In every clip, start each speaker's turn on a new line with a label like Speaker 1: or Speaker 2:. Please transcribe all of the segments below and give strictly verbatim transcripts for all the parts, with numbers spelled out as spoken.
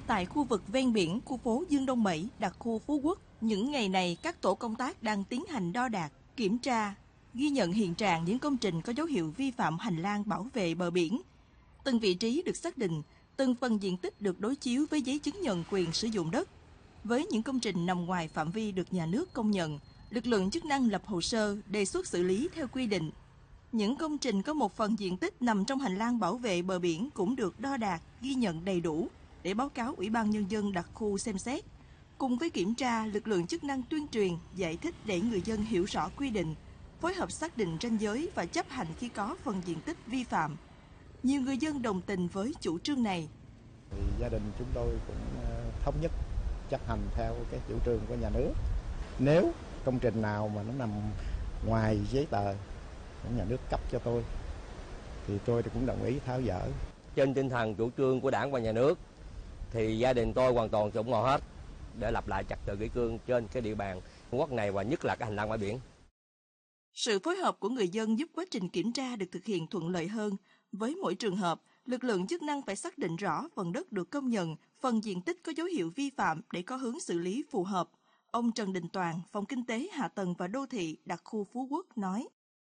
Speaker 1: Tại khu vực ven biển khu phố Dương Đông bảy, đặc khu Phú Quốc, những ngày này các tổ công tác đang tiến hành đo đạc, kiểm tra, ghi nhận hiện trạng những công trình có dấu hiệu vi phạm hành lang bảo vệ bờ biển. Từng vị trí được xác định, từng phần diện tích được đối chiếu với giấy chứng nhận quyền sử dụng đất. Với những công trình nằm ngoài phạm vi được nhà nước công nhận, lực lượng chức năng lập hồ sơ đề xuất xử lý theo quy định. Những công trình có một phần diện tích nằm trong hành lang bảo vệ bờ biển cũng được đo đạc, ghi nhận đầy đủ để báo cáo Ủy ban Nhân dân đặc khu xem xét. Cùng với kiểm tra, lực lượng chức năng tuyên truyền, giải thích để người dân hiểu rõ quy định, phối hợp xác định ranh giới và chấp hành khi có phần diện tích vi phạm. Nhiều người dân đồng tình với chủ trương này.
Speaker 2: Thì gia đình chúng tôi cũng thống nhất chấp hành theo cái chủ trương của nhà nước. Nếu công trình nào mà nó nằm ngoài giấy tờ của nhà nước cấp cho tôi thì tôi cũng đồng ý tháo dỡ.
Speaker 3: Trên tinh thần chủ trương của Đảng và nhà nước thì gia đình tôi hoàn toàn ủng hộ hết để lập lại trật tự kỷ cương trên cái địa bàn quốc này và nhất là cái hành lang bãi biển.
Speaker 1: Sự phối hợp của người dân giúp quá trình kiểm tra được thực hiện thuận lợi hơn. Với mỗi trường hợp, lực lượng chức năng phải xác định rõ phần đất được công nhận, phần diện tích có dấu hiệu vi phạm để có hướng xử lý phù hợp. Ông Trần Đình Toàn, Phòng Kinh tế, Hạ tầng và Đô thị, đặc khu Phú Quốc nói.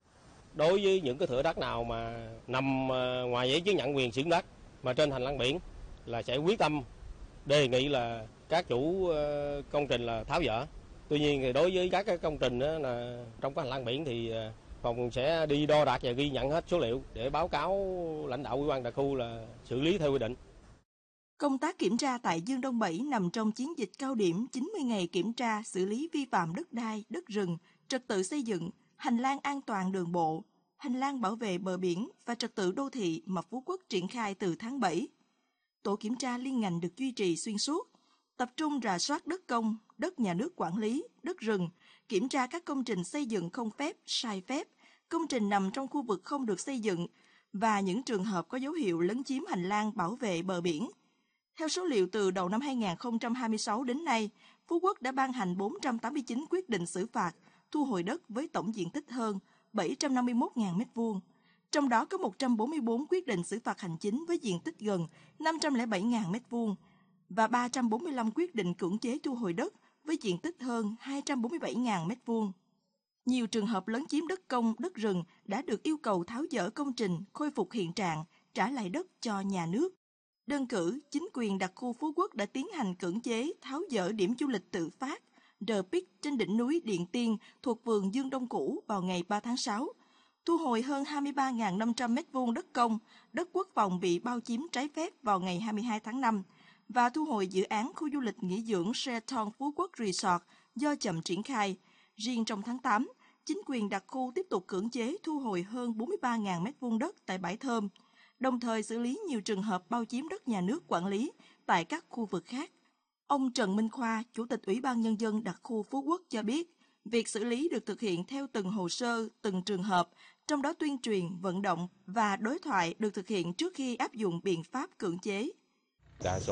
Speaker 4: Đối với những cái thửa đất nào mà nằm ngoài giấy chứng nhận quyền sử dụng đất mà trên hành lang biển là sẽ quyết tâm đề nghị là các chủ công trình là tháo dỡ. Tuy nhiên thì đối với các cái công trình đó là trong cái hành lang biển thì phòng sẽ đi đo đạc và ghi nhận hết số liệu để báo cáo lãnh đạo ủy ban đặc khu là xử lý theo quy định.
Speaker 1: Công tác kiểm tra tại Dương Đông bảy nằm trong chiến dịch cao điểm chín mươi ngày kiểm tra xử lý vi phạm đất đai, đất rừng, trật tự xây dựng, hành lang an toàn đường bộ, hành lang bảo vệ bờ biển và trật tự đô thị mà Phú Quốc triển khai từ tháng bảy. Tổ kiểm tra liên ngành được duy trì xuyên suốt, tập trung rà soát đất công, đất nhà nước quản lý, đất rừng, kiểm tra các công trình xây dựng không phép, sai phép, công trình nằm trong khu vực không được xây dựng và những trường hợp có dấu hiệu lấn chiếm hành lang bảo vệ bờ biển. Theo số liệu từ đầu năm hai nghìn không trăm hai mươi sáu đến nay, Phú Quốc đã ban hành bốn trăm tám mươi chín quyết định xử phạt, thu hồi đất với tổng diện tích hơn bảy trăm năm mươi mốt nghìn mét vuông. Trong đó có một trăm bốn mươi tư quyết định xử phạt hành chính với diện tích gần năm trăm lẻ bảy nghìn mét vuông và ba trăm bốn mươi lăm quyết định cưỡng chế thu hồi đất với diện tích hơn hai trăm bốn mươi bảy nghìn mét vuông. Nhiều trường hợp lấn chiếm đất công, đất rừng đã được yêu cầu tháo dỡ công trình, khôi phục hiện trạng, trả lại đất cho nhà nước. Đơn cử, chính quyền đặc khu Phú Quốc đã tiến hành cưỡng chế tháo dỡ điểm du lịch tự phát The Peak trên đỉnh núi Điện Tiên thuộc vườn Dương Đông cũ vào ngày ba tháng sáu, thu hồi hơn hai mươi ba nghìn năm trăm mét vuông đất công, đất quốc phòng bị bao chiếm trái phép vào ngày hai mươi hai tháng năm và thu hồi dự án khu du lịch nghỉ dưỡng Sheraton Phú Quốc Resort do chậm triển khai. Riêng trong tháng tám, chính quyền đặc khu tiếp tục cưỡng chế thu hồi hơn bốn mươi ba nghìn mét vuông đất tại Bãi Thơm, đồng thời xử lý nhiều trường hợp bao chiếm đất nhà nước quản lý tại các khu vực khác. Ông Trần Minh Khoa, Chủ tịch Ủy ban Nhân dân đặc khu Phú Quốc cho biết, việc xử lý được thực hiện theo từng hồ sơ, từng trường hợp, trong đó tuyên truyền, vận động và đối thoại được thực hiện trước khi áp dụng biện pháp cưỡng chế.
Speaker 2: Đa số